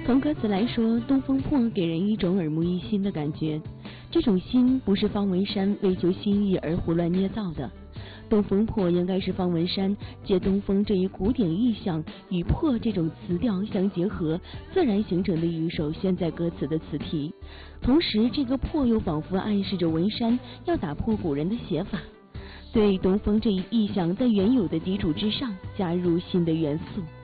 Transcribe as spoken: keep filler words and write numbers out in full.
从歌词来说，东风破给人一种耳目一新的感觉。这种新不是方文山为求新意而胡乱捏造的，东风破应该是方文山借东风这一古典意象与破这种词调相结合，自然形成的一首现在歌词的词题。同时，这个破又仿佛暗示着文山要打破古人的写法，对东风这一意象在原有的基础之上加入新的元素。